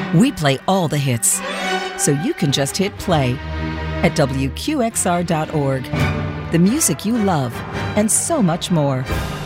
We play all the hits, so you can just hit play at WQXR.org. The music you love, and so much more.